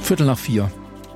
4:15.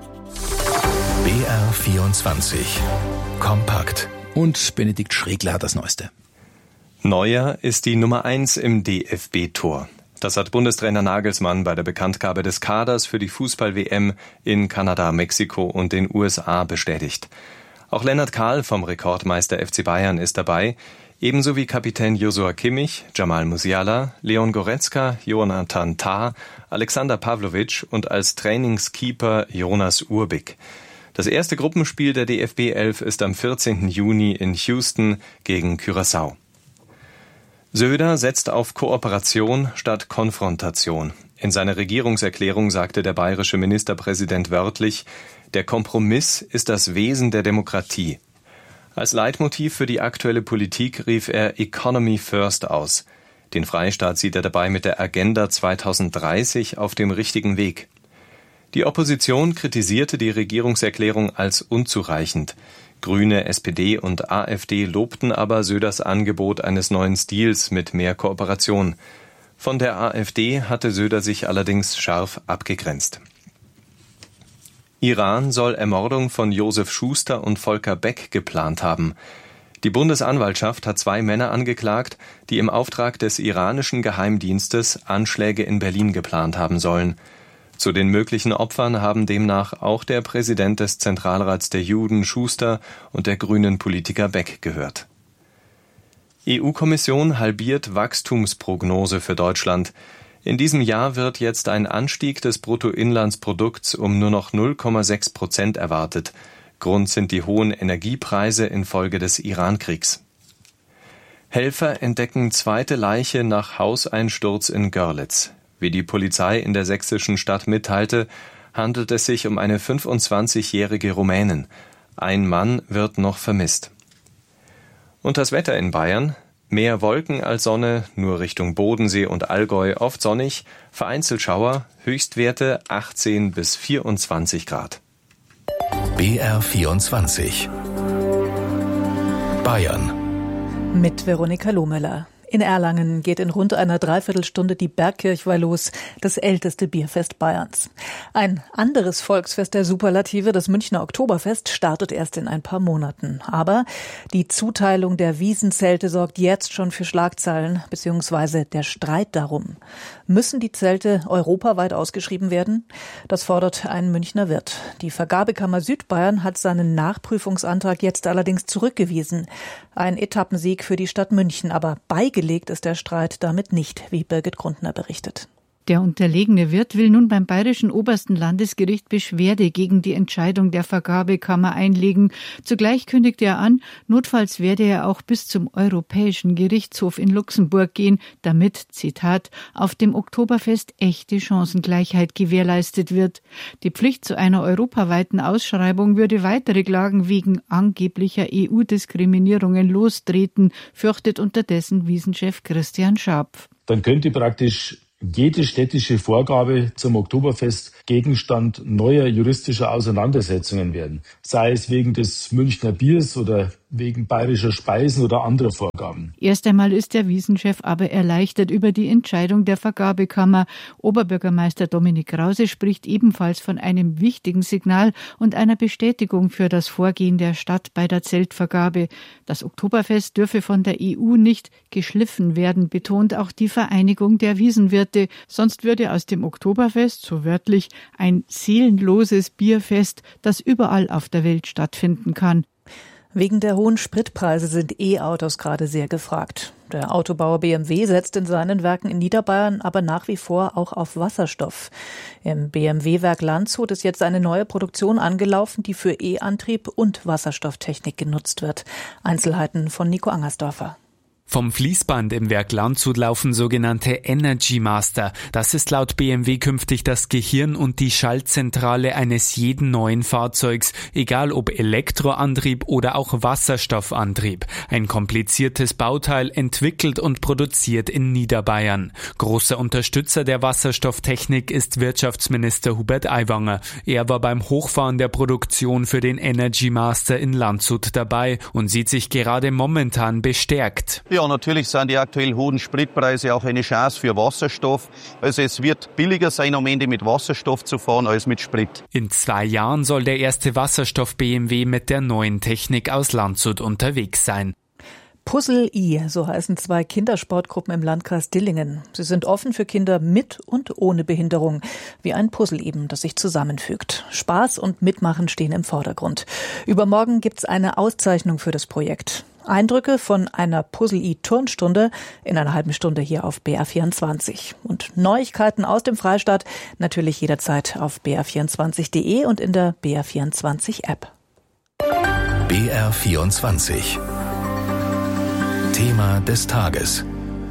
BR24 Kompakt. Und Benedikt Schregler hat das Neueste. Neuer ist die Nummer 1 im DFB-Tor. Das hat Bundestrainer Nagelsmann bei der Bekanntgabe des Kaders für die Fußball-WM in Kanada, Mexiko und den USA bestätigt. Auch Lennart Kahl vom Rekordmeister FC Bayern ist dabei, ebenso wie Kapitän Joshua Kimmich, Jamal Musiala, Leon Goretzka, Jonathan Tah, Alexander Pavlovic und als Trainingskeeper Jonas Urbik. Das erste Gruppenspiel der DFB 11 ist am 14. Juni in Houston gegen Curaçao. Söder setzt auf Kooperation statt Konfrontation. In seiner Regierungserklärung sagte der bayerische Ministerpräsident wörtlich, der Kompromiss ist das Wesen der Demokratie. Als Leitmotiv für die aktuelle Politik rief er Economy First aus. Den Freistaat sieht er dabei mit der Agenda 2030 auf dem richtigen Weg. Die Opposition kritisierte die Regierungserklärung als unzureichend. Grüne, SPD und AfD lobten aber Söders Angebot eines neuen Stils mit mehr Kooperation. Von der AfD hatte Söder sich allerdings scharf abgegrenzt. Iran soll Ermordung von Josef Schuster und Volker Beck geplant haben. Die Bundesanwaltschaft hat 2 Männer angeklagt, die im Auftrag des iranischen Geheimdienstes Anschläge in Berlin geplant haben sollen. Zu den möglichen Opfern haben demnach auch der Präsident des Zentralrats der Juden Schuster und der grünen Politiker Beck gehört. EU-Kommission halbiert Wachstumsprognose für Deutschland. In diesem Jahr wird jetzt ein Anstieg des Bruttoinlandsprodukts um nur noch 0,6% erwartet. Grund sind die hohen Energiepreise infolge des Iran-Kriegs. Helfer entdecken zweite Leiche nach Hauseinsturz in Görlitz. Wie die Polizei in der sächsischen Stadt mitteilte, handelt es sich um eine 25-jährige Rumänin. Ein Mann wird noch vermisst. Und das Wetter in Bayern? Mehr Wolken als Sonne, nur Richtung Bodensee und Allgäu oft sonnig, vereinzelt Schauer, Höchstwerte 18 bis 24 Grad. BR24 Bayern mit Veronika Lohmöller. In Erlangen geht in rund einer Dreiviertelstunde die Bergkirchweih los, das älteste Bierfest Bayerns. Ein anderes Volksfest der Superlative, das Münchner Oktoberfest, startet erst in ein paar Monaten. Aber die Zuteilung der Wiesenzelte sorgt jetzt schon für Schlagzeilen, beziehungsweise der Streit darum. Müssen die Zelte europaweit ausgeschrieben werden? Das fordert ein Münchner Wirt. Die Vergabekammer Südbayern hat seinen Nachprüfungsantrag jetzt allerdings zurückgewiesen. Ein Etappensieg für die Stadt München, aber beigelegt ist der Streit damit nicht, wie Birgit Grundner berichtet. Der unterlegene Wirt will nun beim Bayerischen Obersten Landesgericht Beschwerde gegen die Entscheidung der Vergabekammer einlegen. Zugleich kündigte er an, notfalls werde er auch bis zum Europäischen Gerichtshof in Luxemburg gehen, damit, Zitat, auf dem Oktoberfest echte Chancengleichheit gewährleistet wird. Die Pflicht zu einer europaweiten Ausschreibung würde weitere Klagen wegen angeblicher EU-Diskriminierungen lostreten, fürchtet unterdessen Wiesenchef Christian Scharpf. Dann könnte praktisch jede städtische Vorgabe zum Oktoberfest Gegenstand neuer juristischer Auseinandersetzungen werden. Sei es wegen des Münchner Biers oder wegen bayerischer Speisen oder anderer Vorgaben. Erst einmal ist der Wiesenchef aber erleichtert über die Entscheidung der Vergabekammer. Oberbürgermeister Dominik Krause spricht ebenfalls von einem wichtigen Signal und einer Bestätigung für das Vorgehen der Stadt bei der Zeltvergabe. Das Oktoberfest dürfe von der EU nicht geschliffen werden, betont auch die Vereinigung der Wiesenwirte. Sonst würde aus dem Oktoberfest, so wörtlich, ein seelenloses Bierfest, das überall auf der Welt stattfinden kann. Wegen der hohen Spritpreise sind E-Autos gerade sehr gefragt. Der Autobauer BMW setzt in seinen Werken in Niederbayern aber nach wie vor auch auf Wasserstoff. Im BMW-Werk Landshut ist jetzt eine neue Produktion angelaufen, die für E-Antrieb und Wasserstofftechnik genutzt wird. Einzelheiten von Nico Angersdorfer. Vom Fließband im Werk Landshut laufen sogenannte Energy Master. Das ist laut BMW künftig das Gehirn und die Schaltzentrale eines jeden neuen Fahrzeugs, egal ob Elektroantrieb oder auch Wasserstoffantrieb. Ein kompliziertes Bauteil, entwickelt und produziert in Niederbayern. Großer Unterstützer der Wasserstofftechnik ist Wirtschaftsminister Hubert Aiwanger. Er war beim Hochfahren der Produktion für den Energy Master in Landshut dabei und sieht sich gerade momentan bestärkt. Ja, Ja, natürlich sind die aktuell hohen Spritpreise auch eine Chance für Wasserstoff. Also es wird billiger sein, am Ende mit Wasserstoff zu fahren als mit Sprit. In 2 Jahren soll der erste Wasserstoff-BMW mit der neuen Technik aus Landshut unterwegs sein. Puzzle-I, so heißen 2 Kindersportgruppen im Landkreis Dillingen. Sie sind offen für Kinder mit und ohne Behinderung. Wie ein Puzzle eben, das sich zusammenfügt. Spaß und Mitmachen stehen im Vordergrund. Übermorgen gibt's eine Auszeichnung für das Projekt. Eindrücke von einer Puzzle-I-Turnstunde in einer halben Stunde hier auf BR24. Und Neuigkeiten aus dem Freistaat natürlich jederzeit auf br24.de und in der BR24-App. BR24 Thema des Tages.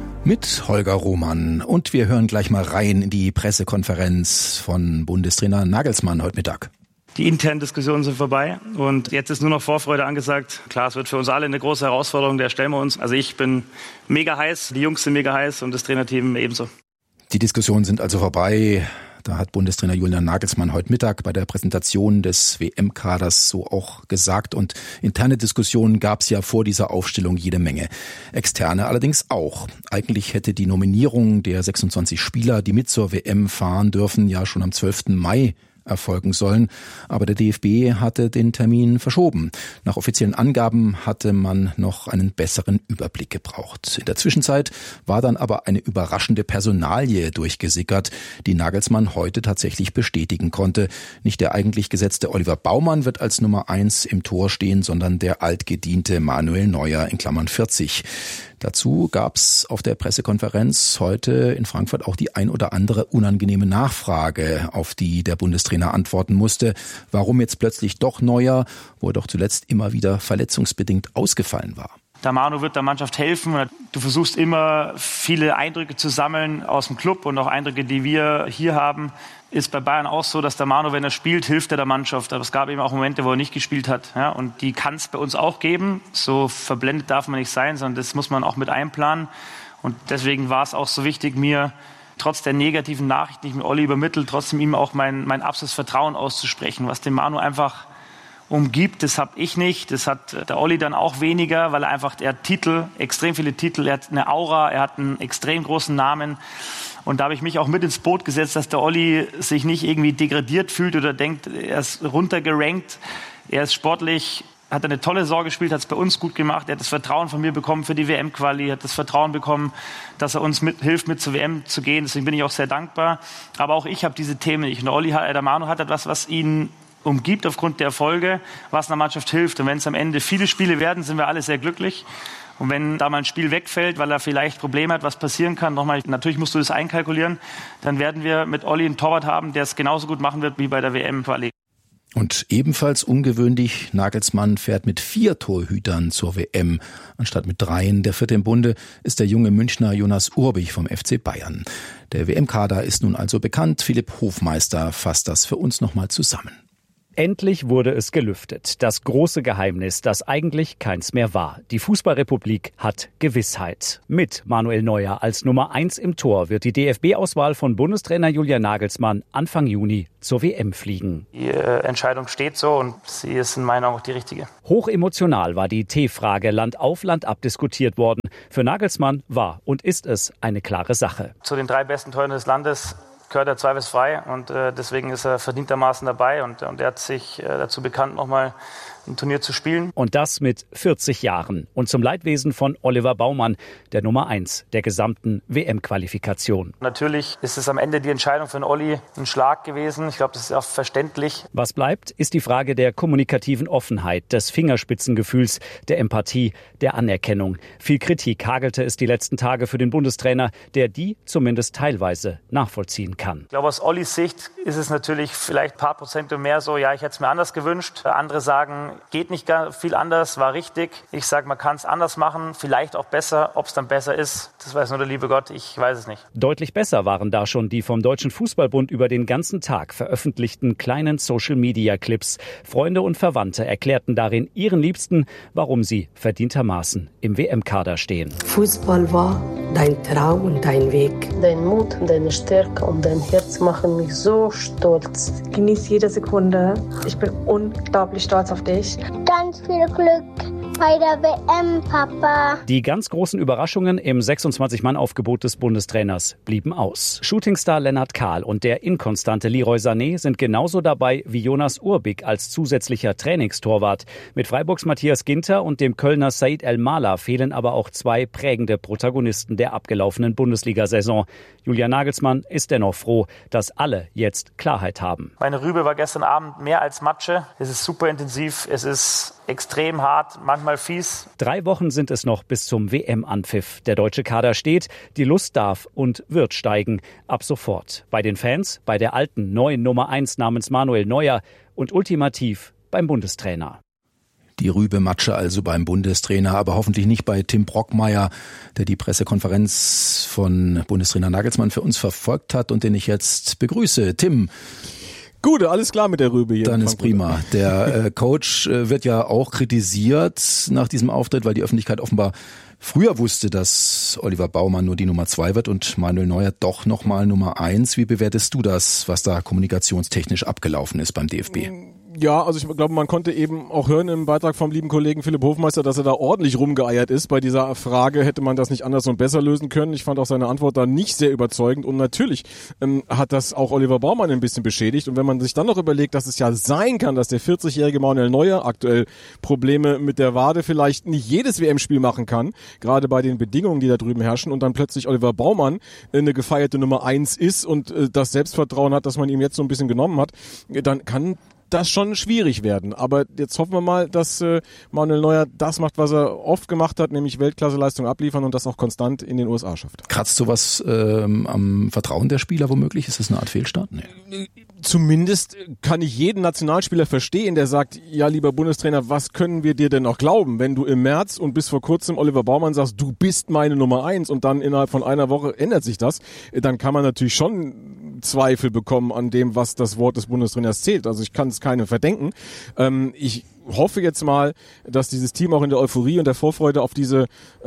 Mit Holger Roman. Und wir hören gleich mal rein in die Pressekonferenz von Bundestrainer Nagelsmann heute Mittag. Die internen Diskussionen sind vorbei und jetzt ist nur noch Vorfreude angesagt. Klar, es wird für uns alle eine große Herausforderung, der stellen wir uns. Also ich bin mega heiß, die Jungs sind mega heiß und das Trainerteam ebenso. Die Diskussionen sind also vorbei. Da hat Bundestrainer Julian Nagelsmann heute Mittag bei der Präsentation des WM-Kaders so auch gesagt. Und interne Diskussionen gab es ja vor dieser Aufstellung jede Menge. Externe allerdings auch. Eigentlich hätte die Nominierung der 26 Spieler, die mit zur WM fahren dürfen, ja schon am 12. Mai erfolgen sollen. Aber der DFB hatte den Termin verschoben. Nach offiziellen Angaben hatte man noch einen besseren Überblick gebraucht. In der Zwischenzeit war dann aber eine überraschende Personalie durchgesickert, die Nagelsmann heute tatsächlich bestätigen konnte. Nicht der eigentlich gesetzte Oliver Baumann wird als Nummer 1 im Tor stehen, sondern der altgediente Manuel Neuer in Klammern 40. Dazu gab's auf der Pressekonferenz heute in Frankfurt auch die ein oder andere unangenehme Nachfrage, auf die der Bundestrainer antworten musste. Warum jetzt plötzlich doch Neuer, wo er doch zuletzt immer wieder verletzungsbedingt ausgefallen war? Der Manu wird der Mannschaft helfen. Du versuchst immer viele Eindrücke zu sammeln aus dem Club und auch Eindrücke, die wir hier haben. Ist bei Bayern auch so, dass der Manu, wenn er spielt, hilft er der Mannschaft. Aber es gab eben auch Momente, wo er nicht gespielt hat. Ja, und die kann es bei uns auch geben. So verblendet darf man nicht sein, sondern das muss man auch mit einplanen. Und deswegen war es auch so wichtig, mir trotz der negativen Nachrichten, die ich mit Olli übermittelt, trotzdem ihm auch mein absolutes Vertrauen auszusprechen, was den Manu einfach umgibt. Das habe ich nicht. Das hat der Olli dann auch weniger, weil er hat Titel, extrem viele Titel. Er hat eine Aura, er hat einen extrem großen Namen. Und da habe ich mich auch mit ins Boot gesetzt, dass der Olli sich nicht irgendwie degradiert fühlt oder denkt, er ist runtergerankt. Er ist sportlich, hat eine tolle Saison gespielt, hat es bei uns gut gemacht. Er hat das Vertrauen von mir bekommen für die WM-Quali, hat das Vertrauen bekommen, dass er uns hilft, mit zur WM zu gehen. Deswegen bin ich auch sehr dankbar. Aber auch ich habe diese Themen nicht. Und der Manu hat etwas, was ihn umgibt aufgrund der Erfolge, was einer Mannschaft hilft. Und wenn es am Ende viele Spiele werden, sind wir alle sehr glücklich. Und wenn da mal ein Spiel wegfällt, weil er vielleicht Probleme hat, was passieren kann, natürlich musst du das einkalkulieren, dann werden wir mit Olli einen Torwart haben, der es genauso gut machen wird wie bei der WM-Quali. Und ebenfalls ungewöhnlich, Nagelsmann fährt mit 4 Torhütern zur WM, anstatt mit 3. Der 4. im Bunde ist der junge Münchner Jonas Urbich vom FC Bayern. Der WM-Kader ist nun also bekannt. Philipp Hofmeister fasst das für uns nochmal zusammen. Endlich wurde es gelüftet. Das große Geheimnis, das eigentlich keins mehr war. Die Fußballrepublik hat Gewissheit. Mit Manuel Neuer als Nummer 1 im Tor wird die DFB-Auswahl von Bundestrainer Julian Nagelsmann Anfang Juni zur WM fliegen. Die Entscheidung steht so und sie ist in meiner Meinung auch die richtige. Hochemotional war die T-Frage Land auf, Land ab diskutiert worden. Für Nagelsmann war und ist es eine klare Sache. Zu den 3 besten Torhütern des Landes gehört er zweifelsfrei und deswegen ist er verdientermaßen dabei und er hat sich dazu bekannt, nochmal ein Turnier zu spielen. Und das mit 40 Jahren und zum Leidwesen von Oliver Baumann, der Nummer 1 der gesamten WM-Qualifikation. Natürlich ist es am Ende die Entscheidung für den Olli ein Schlag gewesen. Ich glaube, das ist auch verständlich. Was bleibt, ist die Frage der kommunikativen Offenheit, des Fingerspitzengefühls, der Empathie, der Anerkennung. Viel Kritik hagelte es die letzten Tage für den Bundestrainer, der die zumindest teilweise nachvollziehen kann. Ich glaube, aus Ollis Sicht ist es natürlich vielleicht ein paar Prozent mehr so, ja, ich hätte es mir anders gewünscht. Andere sagen, geht nicht viel anders, war richtig. Ich sage, man kann es anders machen, vielleicht auch besser. Ob es dann besser ist, das weiß nur der liebe Gott, ich weiß es nicht. Deutlich besser waren da schon die vom Deutschen Fußballbund über den ganzen Tag veröffentlichten kleinen Social-Media-Clips. Freunde und Verwandte erklärten darin ihren Liebsten, warum sie verdientermaßen im WM-Kader stehen. Fußball war dein Traum und dein Weg. Dein Mut, deine Stärke und dein Herz machen mich so stolz. Genieß jede Sekunde. Ich bin unglaublich stolz auf dich. Ganz viel Glück bei der WM, Papa. Die ganz großen Überraschungen im 26-Mann-Aufgebot des Bundestrainers blieben aus. Shootingstar Lennart Kahl und der inkonstante Leroy Sané sind genauso dabei wie Jonas Urbik als zusätzlicher Trainingstorwart. Mit Freiburgs Matthias Ginter und dem Kölner Said El-Mala fehlen aber auch zwei prägende Protagonisten der abgelaufenen Bundesliga-Saison. Julian Nagelsmann ist dennoch froh, dass alle jetzt Klarheit haben. Meine Rübe war gestern Abend mehr als Matsche. Es ist super intensiv, es ist extrem hart, manchmal fies. 3 Wochen sind es noch bis zum WM-Anpfiff. Der deutsche Kader steht, die Lust darf und wird steigen. Ab sofort. Bei den Fans, bei der alten neuen Nummer 1 namens Manuel Neuer und ultimativ beim Bundestrainer. Die Rübe Matsche also beim Bundestrainer, aber hoffentlich nicht bei Tim Brockmeier, der die Pressekonferenz von Bundestrainer Nagelsmann für uns verfolgt hat und den ich jetzt begrüße. Tim. Gut, alles klar mit der Rübe hier. Dann ist prima. Der Coach wird ja auch kritisiert nach diesem Auftritt, weil die Öffentlichkeit offenbar früher wusste, dass Oliver Baumann nur die Nummer 2 wird und Manuel Neuer doch nochmal Nummer 1. Wie bewertest du das, was da kommunikationstechnisch abgelaufen ist beim DFB? Ja, also ich glaube, man konnte eben auch hören im Beitrag vom lieben Kollegen Philipp Hofmeister, dass er da ordentlich rumgeeiert ist. Bei dieser Frage hätte man das nicht anders und besser lösen können. Ich fand auch seine Antwort da nicht sehr überzeugend und natürlich hat das auch Oliver Baumann ein bisschen beschädigt. Und wenn man sich dann noch überlegt, dass es ja sein kann, dass der 40-jährige Manuel Neuer aktuell Probleme mit der Wade vielleicht nicht jedes WM-Spiel machen kann, gerade bei den Bedingungen, die da drüben herrschen, und dann plötzlich Oliver Baumann eine gefeierte Nummer 1 ist und das Selbstvertrauen hat, dass man ihm jetzt so ein bisschen genommen hat, dann kann das schon schwierig werden. Aber jetzt hoffen wir mal, dass Manuel Neuer das macht, was er oft gemacht hat, nämlich Weltklasseleistung abliefern und das auch konstant in den USA schafft. Kratzt sowas am Vertrauen der Spieler womöglich? Ist das eine Art Fehlstart? Nee. Zumindest kann ich jeden Nationalspieler verstehen, der sagt, ja, lieber Bundestrainer, was können wir dir denn noch glauben, wenn du im März und bis vor kurzem Oliver Baumann sagst, du bist meine Nummer 1 und dann innerhalb von einer Woche ändert sich das, dann kann man natürlich schon Zweifel bekommen an dem, was das Wort des Bundestrainers zählt. Also ich kann es keinem verdenken. Ich hoffe jetzt mal, dass dieses Team auch in der Euphorie und der Vorfreude auf diese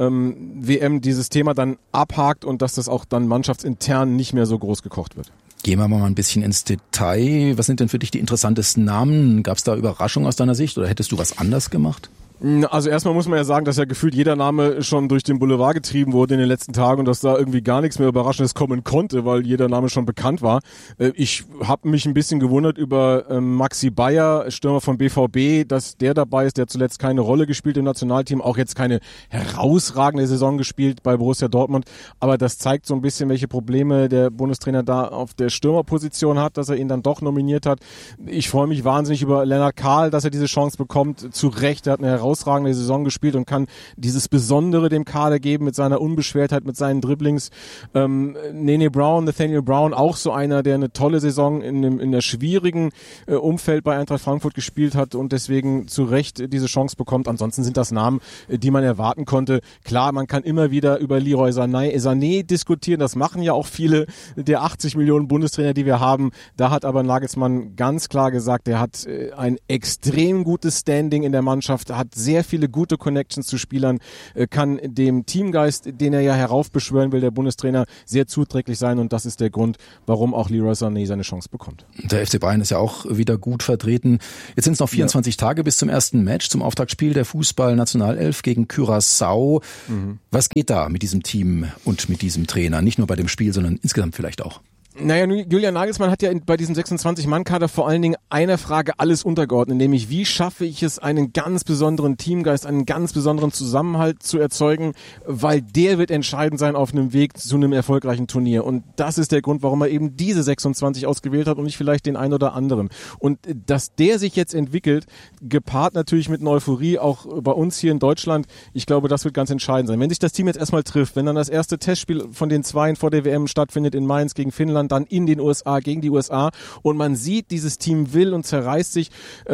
WM dieses Thema dann abhakt und dass das auch dann mannschaftsintern nicht mehr so groß gekocht wird. Gehen wir mal ein bisschen ins Detail. Was sind denn für dich die interessantesten Namen? Gab es da Überraschungen aus deiner Sicht oder hättest du was anders gemacht? Also erstmal muss man ja sagen, dass ja gefühlt jeder Name schon durch den Boulevard getrieben wurde in den letzten Tagen und dass da irgendwie gar nichts mehr Überraschendes kommen konnte, weil jeder Name schon bekannt war. Ich habe mich ein bisschen gewundert über Maxi Bayer, Stürmer von BVB, dass der dabei ist, der zuletzt keine Rolle gespielt im Nationalteam, auch jetzt keine herausragende Saison gespielt bei Borussia Dortmund, aber das zeigt so ein bisschen, welche Probleme der Bundestrainer da auf der Stürmerposition hat, dass er ihn dann doch nominiert hat. Ich freue mich wahnsinnig über Lennart Kahl, dass er diese Chance bekommt. Zu Recht, er hat eine herausragende Saison gespielt und kann dieses Besondere dem Kader geben mit seiner Unbeschwertheit, mit seinen Dribblings. Nathaniel Brown, auch so einer, der eine tolle Saison in der schwierigen Umfeld bei Eintracht Frankfurt gespielt hat und deswegen zu Recht diese Chance bekommt. Ansonsten sind das Namen, die man erwarten konnte. Klar, man kann immer wieder über Leroy Sané diskutieren. Das machen ja auch viele der 80 Millionen Bundestrainer, die wir haben. Da hat aber Nagelsmann ganz klar gesagt, er hat ein extrem gutes Standing in der Mannschaft, hat sehr viele gute Connections zu Spielern, kann dem Teamgeist, den er ja heraufbeschwören will, der Bundestrainer, sehr zuträglich sein und das ist der Grund, warum auch Leroy Sané seine Chance bekommt. Der FC Bayern ist ja auch wieder gut vertreten. Jetzt sind es noch 24 Tage bis zum ersten Match, zum Auftaktspiel der Fußball-Nationalelf gegen Curaçao. Was geht da mit diesem Team und mit diesem Trainer? Nicht nur bei dem Spiel, sondern insgesamt vielleicht auch. Naja, Julian Nagelsmann hat ja bei diesem 26-Mann-Kader vor allen Dingen einer Frage alles untergeordnet, nämlich wie schaffe ich es, einen ganz besonderen Teamgeist, einen ganz besonderen Zusammenhalt zu erzeugen, weil der wird entscheidend sein auf einem Weg zu einem erfolgreichen Turnier. Und das ist der Grund, warum er eben diese 26 ausgewählt hat und nicht vielleicht den einen oder anderen. Und dass der sich jetzt entwickelt, gepaart natürlich mit einer Euphorie, auch bei uns hier in Deutschland, ich glaube, das wird ganz entscheidend sein. Wenn sich das Team jetzt erstmal trifft, wenn dann das erste Testspiel von den zweien vor der WM stattfindet in Mainz gegen Finnland, dann in den USA, gegen die USA und man sieht, dieses Team will und zerreißt sich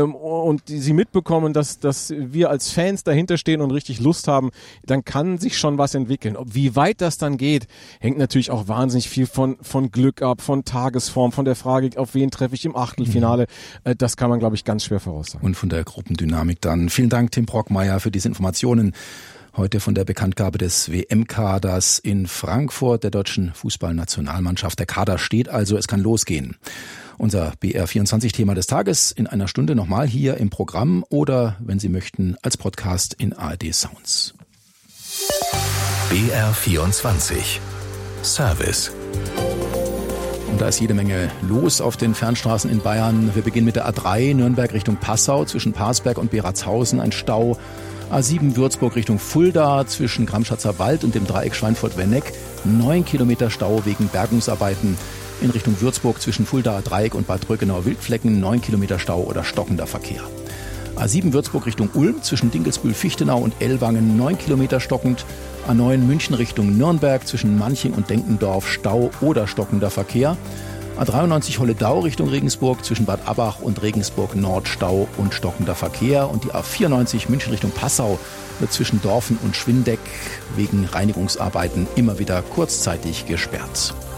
und sie mitbekommen, dass wir als Fans dahinter stehen und richtig Lust haben, dann kann sich schon was entwickeln. Wie weit das dann geht, hängt natürlich auch wahnsinnig viel von Glück ab, von Tagesform, von der Frage, auf wen treffe ich im Achtelfinale. Das kann man, glaube ich, ganz schwer voraussagen. Und von der Gruppendynamik dann. Vielen Dank, Tim Brockmeier, für diese Informationen. Heute von der Bekanntgabe des WM-Kaders in Frankfurt der deutschen Fußballnationalmannschaft. Der Kader steht also, es kann losgehen. Unser BR24-Thema des Tages in einer Stunde nochmal hier im Programm oder, wenn Sie möchten, als Podcast in ARD Sounds. BR24 Service. Und da ist jede Menge los auf den Fernstraßen in Bayern. Wir beginnen mit der A3 Nürnberg Richtung Passau, zwischen Parsberg und Beratshausen ein Stau. A7 Würzburg Richtung Fulda, zwischen Gramschatzer Wald und dem Dreieck Schweinfurt-Werneck 9 Kilometer Stau wegen Bergungsarbeiten. In Richtung Würzburg zwischen Fuldaer Dreieck und Bad Brückenau-Wildflecken 9 Kilometer Stau oder stockender Verkehr. A7 Würzburg Richtung Ulm zwischen Dinkelsbühl-Fichtenau und Ellwangen 9 Kilometer stockend. A9 München Richtung Nürnberg zwischen Manching und Denkendorf Stau oder stockender Verkehr. A93 Holledau Richtung Regensburg zwischen Bad Abbach und Regensburg Nord Stau und stockender Verkehr. Und die A94 München Richtung Passau wird zwischen Dorfen und Schwindeck wegen Reinigungsarbeiten immer wieder kurzzeitig gesperrt.